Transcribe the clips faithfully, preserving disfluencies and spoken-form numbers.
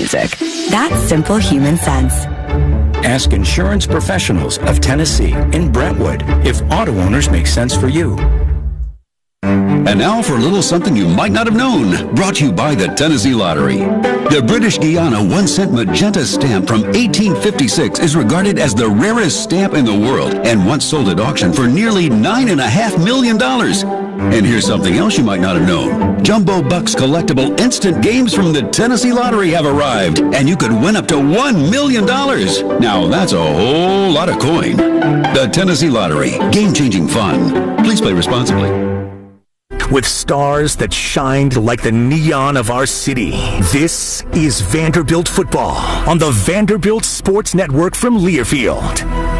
music. That's simple human sense. Ask insurance professionals of Tennessee in Brentwood if auto owners make sense for you. And now for a little something you might not have known, brought to you by the Tennessee Lottery. The British Guiana one-cent magenta stamp from eighteen fifty-six is regarded as the rarest stamp in the world and once sold at auction for nearly nine point five million dollars. And here's something else you might not have known. Jumbo Bucks collectible instant games from the Tennessee Lottery have arrived, and you could win up to one million dollars. Now, that's a whole lot of coin. The Tennessee Lottery. Game-changing fun. Please play responsibly. With stars that shined like the neon of our city, this is Vanderbilt football on the Vanderbilt Sports Network from Learfield.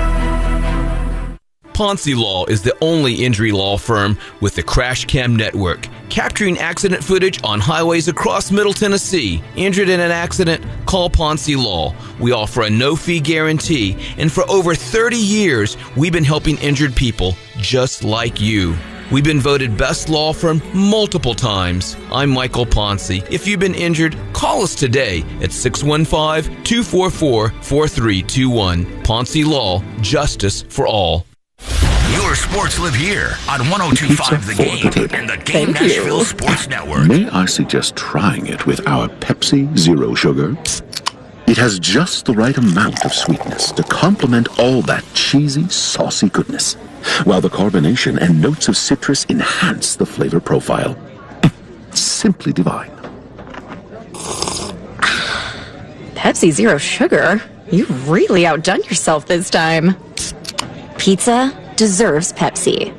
Ponce Law is the only injury law firm with the Crash Cam Network, capturing accident footage on highways across Middle Tennessee. Injured in an accident? Call Ponce Law. We offer a no-fee guarantee, and for over thirty years, we've been helping injured people just like you. We've been voted best law firm multiple times. I'm Michael Ponce. If you've been injured, call us today at six one five, two four four, four three two one. Ponce Law, justice for all. Your sports live here on one oh two point five The Game and the Game Thank Nashville you. Sports Network. May I suggest trying it with our Pepsi Zero Sugar? It has just the right amount of sweetness to complement all that cheesy, saucy goodness, while the carbonation and notes of citrus enhance the flavor profile. Simply divine. Pepsi Zero Sugar? You've really outdone yourself this time. Pizza deserves Pepsi.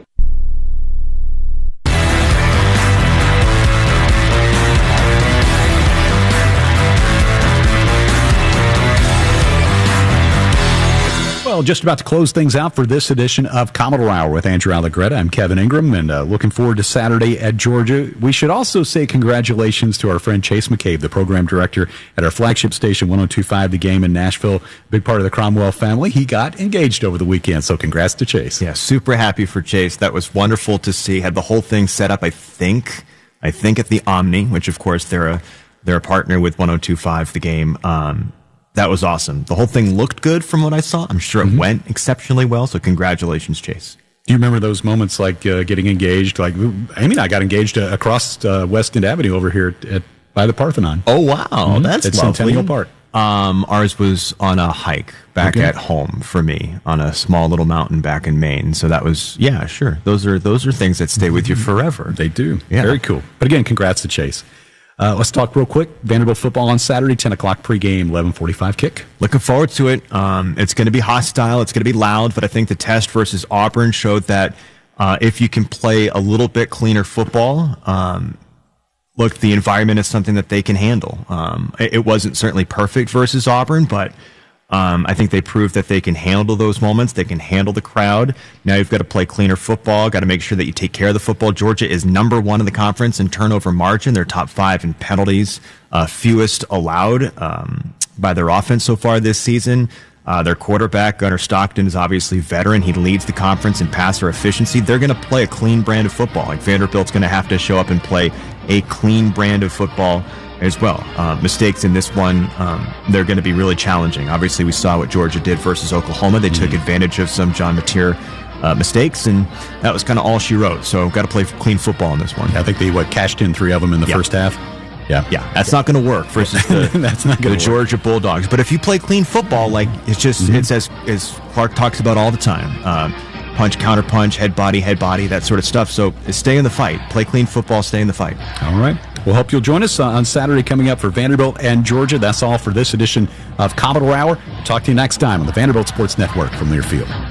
Well, just about to close things out for this edition of Commodore Hour with Andrew Allegretta. I'm Kevin Ingram, and uh, looking forward to Saturday at Georgia. We should also say congratulations to our friend Chase McCabe, the program director at our flagship station, one oh two point five The Game in Nashville, big part of the Cromwell family. He got engaged over the weekend, so congrats to Chase. Yeah, super happy for Chase. That was wonderful to see. Had the whole thing set up, I think, I think at the Omni, which, of course, they're a, they're a partner with one oh two point five The Game. Um, That was awesome. The whole thing looked good from what I saw. I'm sure it mm-hmm. went exceptionally well, so congratulations, Chase. Do you remember those moments like uh, getting engaged? Like Amy and I got engaged uh, across uh, West End Avenue over here at, at by the Parthenon. Oh, wow. Mm-hmm. That's at lovely. Centennial Park. Um, ours was on a hike back okay. at home for me on a small little mountain back in Maine. So that was, yeah, sure. Those are those are things that stay with you forever. They do. Yeah. Very cool. But again, congrats to Chase. Uh, let's talk real quick. Vanderbilt football on Saturday, ten o'clock pregame, eleven forty-five kick. Looking forward to it. Um, it's going to be hostile. It's going to be loud, but I think the test versus Auburn showed that uh, if you can play a little bit cleaner football, um, look, the environment is something that they can handle. Um, it, it wasn't certainly perfect versus Auburn, but Um, I think they proved that they can handle those moments. They can handle the crowd. Now you've got to play cleaner football. Got to make sure that you take care of the football. Georgia is number one in the conference in turnover margin. They're top five in penalties, uh, fewest allowed um, by their offense so far this season. Uh, their quarterback, Gunnar Stockton, is obviously veteran. He leads the conference in passer efficiency. They're going to play a clean brand of football. Like Vanderbilt's going to have to show up and play a clean brand of football as well. Uh, mistakes in this one, um, they're going to be really challenging. Obviously, we saw what Georgia did versus Oklahoma. They mm-hmm. took advantage of some John Mateer uh, mistakes, and that was kind of all she wrote. So, got to play clean football in this one. I think they what cashed in three of them in the yeah. first half. Yeah, yeah, that's yeah. not going to work versus the, that's not the work. Georgia Bulldogs. But if you play clean football, like it's just mm-hmm. it's as as Clark talks about all the time. Um, punch, counter punch, head body, head body, that sort of stuff. So stay in the fight. Play clean football, stay in the fight. All right. We'll hope you'll join us uh, on Saturday coming up for Vanderbilt and Georgia. That's all for this edition of Commodore Hour. Talk to you next time on the Vanderbilt Sports Network from Learfield.